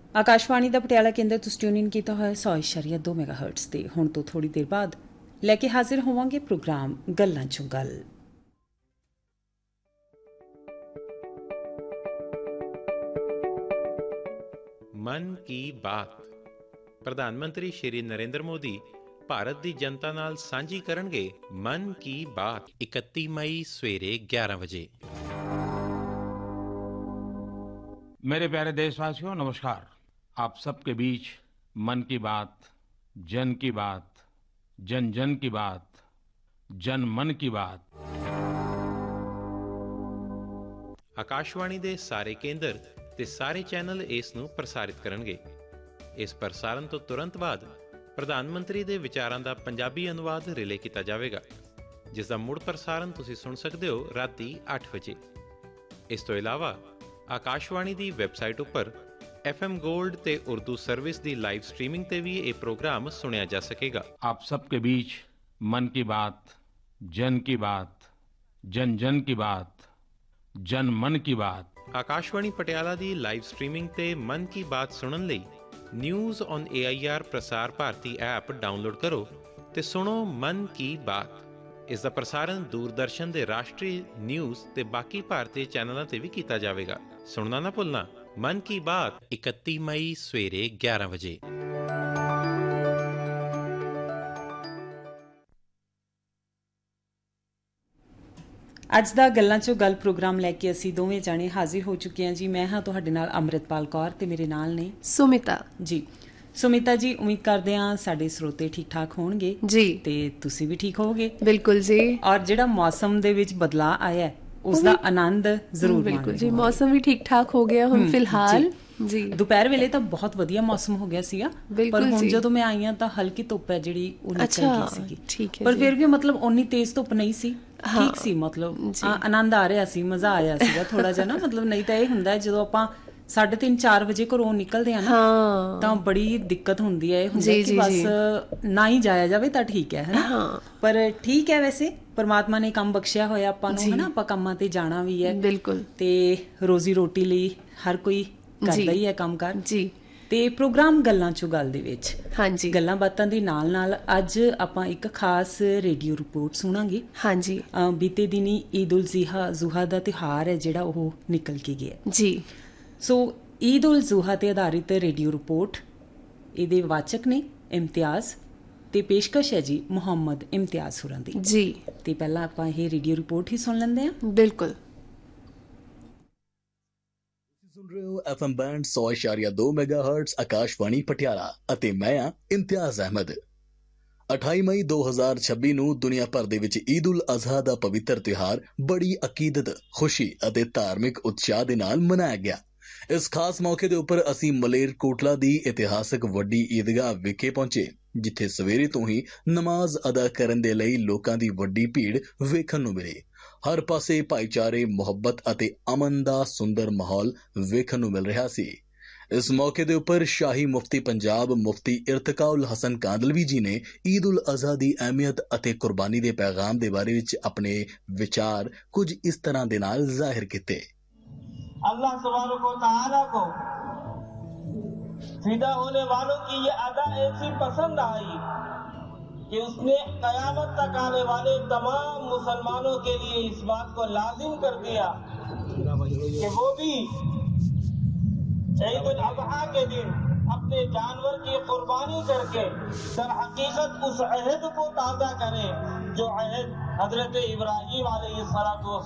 ਆਕਾਸ਼ਵਾਣੀ ਦਾ ਪਟਿਆਲਾ ਕੇਂਦਰ ਤੁਸੀਂ ਟਿਊਨ ਇਨ ਕੀਤਾ ਹੋਇਆ 100.2 ਮੈਗਾਹਰਟਜ਼ ਤੇ ਹੁਣ ਤੋਂ ਥੋੜੀ ਦੇਰ ਬਾਅਦ ਲੈ ਕੇ ਹਾਜ਼ਰ ਹੋਵਾਂਗੇ ਪ੍ਰੋਗਰਾਮ ਗੱਲਾਂ ਚੋਂ ਗੱਲ। ਮਨ ਕੀ ਬਾਤ। ਪ੍ਰਧਾਨ ਮੰਤਰੀ ਸ਼੍ਰੀ ਨਰਿੰਦਰ ਮੋਦੀ ਭਾਰਤ ਦੀ ਜਨਤਾ ਨਾਲ ਸਾਂਝੀ ਕਰਨਗੇ ਮਨ ਕੀ ਬਾਤ 31 ਮਈ ਸਵੇਰੇ 11 ਵਜੇ। मेरे प्यारे देशवासियों, नमस्कार। आप सबके बीच मन की बात, जन की बात, जन जन की बात, जन मन की बात। ਆਕਾਸ਼ਵਾਣੀ ਦੇ ਸਾਰੇ ਕੇਂਦਰ ਤੇ ਸਾਰੇ ਚੈਨਲ ਇਸ ਨੂੰ ਪ੍ਰਸਾਰਿਤ ਕਰਨਗੇ। ਇਸ ਪ੍ਰਸਾਰਣ ਤੋਂ ਤੁਰੰਤ ਬਾਅਦ ਪ੍ਰਧਾਨ ਮੰਤਰੀ ਦੇ ਵਿਚਾਰਾਂ ਦਾ ਪੰਜਾਬੀ ਅਨੁਵਾਦ ਰਿਲੇ ਕੀਤਾ ਜਾਵੇਗਾ, ਜਿਸ ਦਾ ਮੁੜ ਪ੍ਰਸਾਰਣ ਤੁਸੀਂ ਸੁਣ ਸਕਦੇ ਹੋ ਰਾਤੀ 8 ਵਜੇ। ਇਸ ਤੋਂ ਇਲਾਵਾ ਆਕਾਸ਼ਵਾਣੀ ਦੀ ਵੈਬਸਾਈਟ ਉੱਪਰ FM ਗੋਲਡ ਤੇ ਉਰਦੂ ਸਰਵਿਸ ਦੀ ਲਾਈਵ ਸਟ੍ਰੀਮਿੰਗ ਤੇ ਵੀ ਇਹ ਪ੍ਰੋਗਰਾਮ ਸੁਣਿਆ ਜਾ ਸਕੇਗਾ। आप सबके बीच मन की बात, जन की बात, जन जन की बात, जन मन की बात। ਆਕਾਸ਼ਵਾਣੀ ਪਟਿਆਲਾ ਦੀ ਲਾਈਵ ਸਟ੍ਰੀਮਿੰਗ ਤੇ ਮਨ ਕੀ ਬਾਤ ਸੁਣਨ ਲਈ news on AIR Prasar Bharati app download ਕਰੋ ਤੇ ਸੁਣੋ ਮਨ ਕੀ ਬਾਤ। ਇਸ ਦਾ ਪ੍ਰਸਾਰਣ ਦੂਰਦਰਸ਼ਨ ਦੇ ਰਾਸ਼ਟਰੀ ਨਿਊਜ਼ ਤੇ ਬਾਕੀ ਭਾਰਤੀ ਚੈਨਲਾਂ ਤੇ ਵੀ ਕੀਤਾ ਜਾਵੇਗਾ। ਸੁਣਨਾ ਨਾ ਭੁੱਲਣਾ, ਮਨ ਕੀ ਬਾਤ 31 ਮਈ ਸਵੇਰੇ 11 ਵਜੇ। ਅੱਜ ਦਾ ਗੱਲਾਂ 'ਚੋਂ ਗੱਲ ਪ੍ਰੋਗਰਾਮ ਲੈ ਕੇ ਅਸੀਂ ਦੋਵੇਂ ਜਾਣੇ ਹਾਜ਼ਰ ਹੋ ਚੁੱਕੇ ਹਾਂ ਜੀ। ਮੈਂ ਹਾਂ ਤੁਹਾਡੇ ਨਾਲ ਅੰਮ੍ਰਿਤਪਾਲ ਕੌਰ ਤੇ ਮੇਰੇ ਨਾਲ ਨੇ ਸੁਮਿਤਾ ਜੀ। ਸੁਮਿਤਾ ਜੀ, ਉਮੀਦ ਕਰਦੇ ਹਾਂ ਸਾਡੇ ਸਰੋਤੇ ਠੀਕ ਠਾਕ ਹੋਣਗੇ ਜੀ ਤੇ ਤੁਸੀਂ ਵੀ ਠੀਕ ਹੋਵੋਗੇ। ਬਿਲਕੁਲ ਜੀ। ਔਰ ਜਿਹੜਾ ਮੌਸਮ ਦੇ ਵਿੱਚ ਬਦਲਾਅ ਆਇਆ ਉਸ ਦਾ ਆਨੰਦ ਜ਼ਰੂਰ ਬਿਲਕੁਲ ਜੀ। ਮੌਸਮ ਵੀ ਠੀਕ ਠਾਕ ਹੋ ਗਿਆ ਹੁਣ ਫਿਲਹਾਲ ਜੀ। ਦੁਪਹਿਰ ਵੇਲੇ ਤਾਂ ਬਹੁਤ ਵਧੀਆ ਮੌਸਮ ਹੋ ਗਿਆ ਸੀਗਾ, ਪਰ ਹੁਣ ਜਦੋਂ ਮੈਂ ਆਈ ਹਾਂ ਤਾਂ ਹਲਕੀ ਧੁੱਪ ਹੈ ਜਿਹੜੀ ਉਹ ਨਿਕਲ ਗਈ ਸੀਗੀ। ਠੀਕ ਹੈ, ਪਰ ਫਿਰ ਵੀ ਮਤਲਬ ਓਨੀ ਤੇਜ਼ ਧੁੱਪ ਨਹੀਂ ਸੀ, ਠੀਕ ਸੀ, ਮਤਲਬ ਆਨੰਦ ਆ ਰਿਹਾ ਸੀ, ਮਜ਼ਾ ਆਇਆ ਸੀਗਾ ਥੋੜਾ ਜਿਹਾ ਨਾ। ਮਤਲਬ ਨਹੀਂ ਤਾਂ ਇਹ ਹੁੰਦਾ ਜਦੋਂ ਆਪਾਂ 3:30-4 ਵਜੇ ਘਰੋਂ ਨਿਕਲਦੇ ਆ ਨਾ ਤਾਂ ਬੜੀ ਦਿੱਕਤ ਹੁੰਦੀ ਹੈ। ਇਹ ਹੁੰਦਾ ਕਿ ਬਸ ਨਾ ਹੀ ਜਾਇਆ ਜਾਵੇ ਤਾਂ ਠੀਕ ਹੈ ਹਨਾ। ਪਰ ਠੀਕ ਹੈ, ਵੈਸੇ ਪਰਮਾਤਮਾ ਨੇ ਕੰਮ ਬਖਸ਼ਿਆ ਹੋਇਆ ਆਪਾਂ ਨੂੰ ਹਨਾ, ਆਪਾਂ ਕੰਮਾਂ ਤੇ ਜਾਣਾ ਵੀ ਹੈ ਬਿਲਕੁਲ ਤੇ ਰੋਜ਼ੀ ਰੋਟੀ ਲਈ ਹਰ ਕੋਈ ਕਰਦਾ ਹੀ ਹੈ ਕੰਮਕਾਰ ਜੀ। ਤੇ ਪ੍ਰੋਗਰਾਮ ਗੱਲਾਂ ਚੋਂ ਗੱਲ ਦੇ ਵਿੱਚ ਹਾਂਜੀ ਗੱਲਾਂ ਬਾਤਾਂ ਦੇ ਨਾਲ ਨਾਲ ਅੱਜ ਆਪਾਂ ਇੱਕ ਖਾਸ ਰੇਡੀਓ ਰਿਪੋਰਟ ਸੁਣਾਂਗੇ। ਹਾਂਜੀ, ਬੀਤੇ ਦਿਨੀ ਈਦ ਉਲ ਜ਼ੁਹਾ ਦਾ ਤਿਉਹਾਰ ਹੈ ਜਿਹੜਾ ਉਹ ਨਿਕਲ ਕੇ ਗਿਆ ਜੀ। ਸੋ ਈਦ ਉਲ ਜ਼ੁਹਾ ਤੇ ਆਧਾਰਿਤ ਰੇਡੀਓ ਰਿਪੋਰਟ, ਇਹਦੇ ਵਾਚਕ ਨੇ ਇਮਤਿਆਜ਼ ਤੇ ਪੇਸ਼ਕਸ਼ ਹੈ ਜੀ ਮੁਹੰਮਦ ਇਮਤਿਆਜ਼ ਹੋਰਾਂ ਦੀ ਜੀ। ਤੇ ਪਹਿਲਾਂ ਆਪਾਂ ਇਹ ਰੇਡੀਓ ਰਿਪੋਰਟ ਹੀ ਸੁਣ ਲੈਂਦੇ ਹਾਂ। ਬਿਲਕੁਲ। ਸੁਣ ਰਹੇ ਹੋ FM ਬੈਂਡ 100.2 ਮੈਗਾਹਰਟਜ਼ ਆਕਾਸ਼ਵਾਣੀ ਪਟਿਆਲਾ ਅਤੇ ਮੈਂ ਹਾਂ ਇਮਤਿਆਜ਼ ਅਹਿਮਦ। 28 ਮਈ 2026 ਨੂੰ ਦੁਨੀਆ ਭਰ ਦੇ ਵਿੱਚ ਈਦ ਉਲ ਅਜ਼ਹਾ ਦਾ ਪਵਿੱਤਰ ਤਿਉਹਾਰ ਬੜੀ ਅਕੀਦਤ, ਖੁਸ਼ੀ ਅਤੇ ਧਾਰਮਿਕ ਉਤਸ਼ਾਹ ਦੇ ਨਾਲ ਮਨਾਇਆ ਗਿਆ। ਇਸ ਖਾਸ ਮੌਕੇ ਦੇ ਉੱਪਰ ਅਸੀਂ ਮਲੇਰਕੋਟਲਾ ਦੀ ਇਤਿਹਾਸਕ ਵੱਡੀ ਈਦਗਾਹ ਵਿਖੇ ਪਹੁੰਚੇ, ਜਿੱਥੇ ਸਵੇਰੇ ਤੋਂ ਹੀ ਨਮਾਜ਼ ਅਦਾ ਕਰਨ ਦੇ ਲਈ ਲੋਕਾਂ ਦੀ ਵੱਡੀ ਭੀੜ ਵੇਖਣ ਨੂੰ ਮਿਲੀ। ਹਰ ਪਾਸੇ ਭਾਈਚਾਰੇ, ਮੁਹੱਬਤ ਅਤੇ ਅਮਨ ਦਾ ਸੁੰਦਰ ਮਾਹੌਲ ਵੇਖਣ ਨੂੰ ਮਿਲ ਰਿਹਾ ਸੀ। ਇਸ ਮੌਕੇ ਦੇ ਉੱਪਰ ਸ਼ਾਹੀ ਮੁਫਤੀ ਪੰਜਾਬ ਮੁਫਤੀ ਇਰਤਕਾਉਲ ਹਸਨ ਕਾਂਦਲਵੀ ਜੀ ਨੇ ਈਦ ਉਲ ਅਜ਼ਹਾ ਦੀ ਅਹਿਮੀਅਤ ਅਤੇ ਕੁਰਬਾਨੀ ਦੇ ਪੈਗਾਮ ਦੇ ਬਾਰੇ ਵਿੱਚ ਆਪਣੇ ਵਿਚਾਰ ਕੁਝ ਇਸ ਤਰ੍ਹਾਂ ਦੇ ਨਾਲ ਜ਼ਾਹਿਰ ਕੀਤੇ। अल्लाह सुब्हानहू व तआला को फिदा होने वालों की ये अदा ऐसी पसंद आई कि उसने कयामत तक आने वाले तमाम मुसलमानों के लिए इस बात को लाजिम कर दिया कि वो भी ईद उल अज़हा के दिन अपने जानवर की कुर्बानी करके दर हकीकत उस अहद को ताज़ा करें जो अहद हजरत इब्राहीम अलैहिस्सलाम